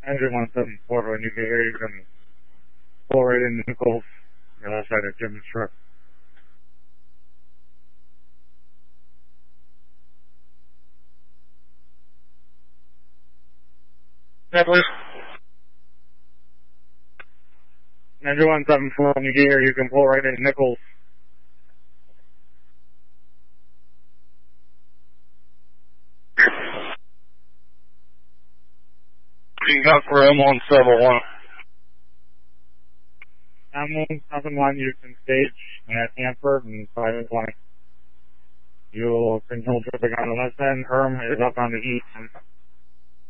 Engine 174, when you get here, you can pull right into Nichols, the other side of Jim's truck. Yeah, please. Engine 174, when you get here, you can pull right into Nichols. You got for M171. M171 Houston Stage at Hanford and 520. You'll control traffic on the left end. Herm is up on the east end.